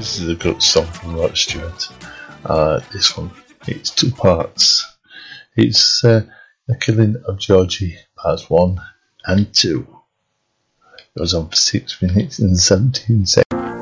This is a good song from Rod Stewart. This one, it's two parts. It's The Killing of Georgie, parts 1 and 2. It goes on for 6 minutes and 17 seconds.